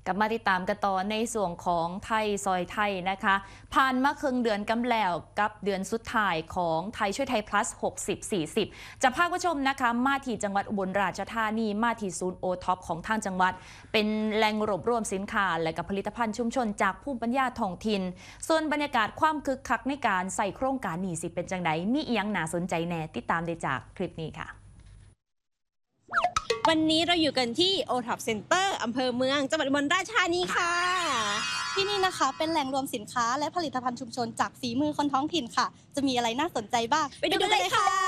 กลับมาติดตามกันต่อในส่วนของไทยซอยไทยนะคะผ่านมาครึ่งเดือนกำแล้วกับเดือนสุดท้ายของไทยช่วยไทย plus 60-40จะพาผู้ชมนะคะมาที่จังหวัดอุบลราชธานีมาที่ศูนย์โอท็อปของทางจังหวัดเป็นแหล่งรวบรวมสินค้าและกับผลิตภัณฑ์ชุมชนจากภูมิปัญญาท้องถิ่นส่วนบรรยากาศความคึกคักในการใส่โครงการนี้สิเป็นจังไดมีอีหยังน่าสนใจแน่ติดตามได้จากคลิปนี้ค่ะวันนี้เราอยู่กันที่ OTOP Center อำเภอเมืองจังหวัดอุบลราชธานีค่ะที่นี่นะคะเป็นแหล่งรวมสินค้าและผลิตภัณฑ์ชุมชนจากฝีมือคนท้องถิ่นค่ะจะมีอะไรน่าสนใจบ้างไปดูกันเลยค่ะ